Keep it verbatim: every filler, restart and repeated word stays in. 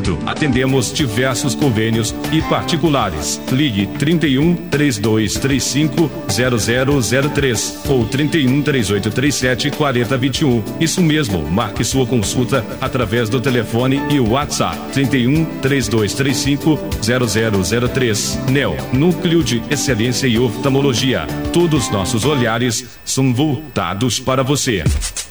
Centro. Atendemos diversos convênios e particulares. Ligue trinta e um, três dois três cinco, zero zero zero três ou trinta e um, três oito três sete, quatro zero dois um. Isso mesmo, marque sua consulta através do telefone e WhatsApp trinta e um, três dois três cinco, zero zero zero três. Neo, Núcleo de Excelência e Oftalmologia. Todos nossos olhares são voltados para você.